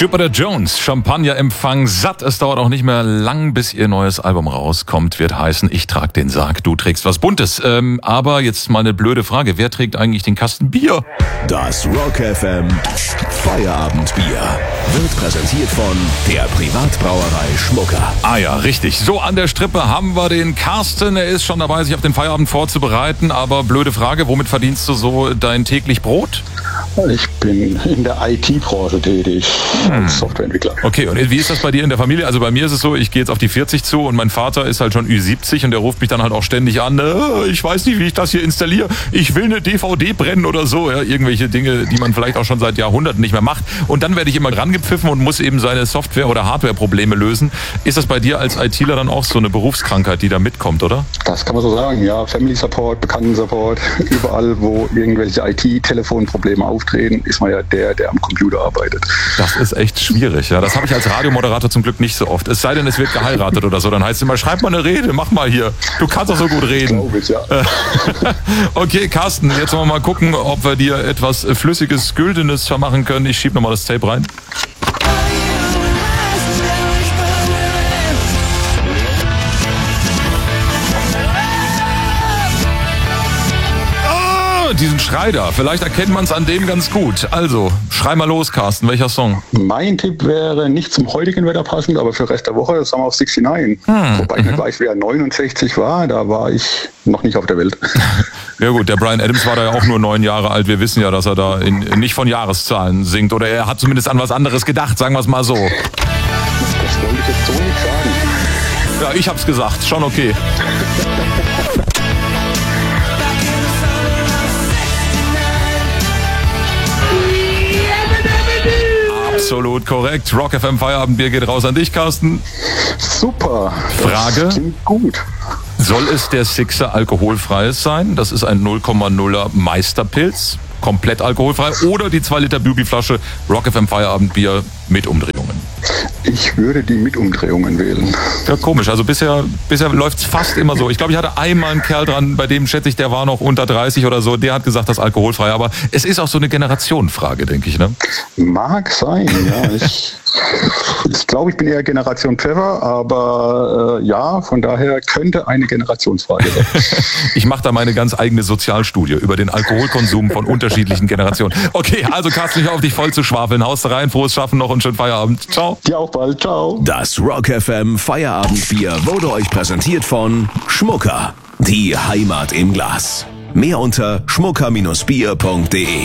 Jupiter Jones, Champagnerempfang satt. Es dauert auch nicht mehr lang, bis ihr neues Album rauskommt. Wird heißen, ich trag den Sarg, du trägst was Buntes. Aber jetzt mal eine blöde Frage. Wer trägt eigentlich den Kasten Bier? Das Rock FM Feierabendbier wird präsentiert von der Privatbrauerei Schmucker. Ah ja, richtig. So, an der Strippe haben wir den Carsten. Er ist schon dabei, sich auf den Feierabend vorzubereiten. Aber blöde Frage, womit verdienst du so dein täglich Brot? Ich bin in der IT-Branche tätig, als Softwareentwickler. Okay, und wie ist das bei dir in der Familie? Also bei mir ist es so, ich gehe jetzt auf die 40 zu und mein Vater ist halt schon Ü70 und der ruft mich dann halt auch ständig an, ich weiß nicht, wie ich das hier installiere, ich will eine DVD brennen oder so, ja, irgendwelche Dinge, die man vielleicht auch schon seit Jahrhunderten nicht mehr macht. Und dann werde ich immer rangepfiffen und muss eben seine Software- oder Hardware-Probleme lösen. Ist das bei dir als ITler dann auch so eine Berufskrankheit, die da mitkommt, oder? Das kann man so sagen, ja. Family Support, Bekannten-Support, überall, wo irgendwelche IT-Telefonprobleme auftreten, ist man ja der am Computer arbeitet. Das ist echt schwierig, ja. Das habe ich als Radiomoderator zum Glück nicht so oft. Es sei denn, es wird geheiratet oder so. Dann heißt es immer, schreib mal eine Rede, mach mal hier. Du kannst doch so gut reden. Glaube ich, ja. Okay, Carsten, jetzt wollen wir mal gucken, ob wir dir etwas Flüssiges, Güldenes vermachen können. Ich schieb nochmal das Tape rein. Diesen Schrei da. Vielleicht erkennt man es an dem ganz gut. Also, schrei mal los, Carsten. Welcher Song? Mein Tipp wäre nicht zum heutigen Wetter passend, aber für den Rest der Woche Summer of 69. Wobei ich nicht weiß, wer 69 war. Da war ich noch nicht auf der Welt. Ja gut, der Bryan Adams war da ja auch nur 9 Jahre alt. Wir wissen ja, dass er da nicht von Jahreszahlen singt. Oder er hat zumindest an was anderes gedacht, sagen wir es mal so. Das wollte ich jetzt so nicht sagen. Ja, ich hab's gesagt. Schon okay. Absolut korrekt. Rock FM Feierabendbier geht raus an dich, Carsten. Super. Frage. Das klingt gut. Soll es der Sixer alkoholfreies sein? Das ist ein 0,0er Meisterpilz, komplett alkoholfrei. Oder die 2 Liter Bügelflasche Rock FM Feierabendbier mit Umdrehungen. Ich würde die mit Umdrehungen wählen. Ja, komisch. Also bisher läuft's fast immer so. Ich glaube, ich hatte einmal einen Kerl dran, bei dem schätze ich, der war noch unter 30 oder so. Der hat gesagt, das ist alkoholfrei. Aber es ist auch so eine Generationenfrage, denke ich, ne? Mag sein, ja. Ich glaube, ich bin eher Generation Pfeffer, aber ja, von daher könnte eine Generationsfrage sein. Ich mache da meine ganz eigene Sozialstudie über den Alkoholkonsum von unterschiedlichen Generationen. Okay, also Carsten, nicht auf dich voll zu schwafeln. Haust rein, frohes Schaffen noch und schönen Feierabend. Ciao. Dir auch bald, ciao. Das Rock FM Feierabendbier wurde euch präsentiert von Schmucker. Die Heimat im Glas. Mehr unter schmucker-bier.de.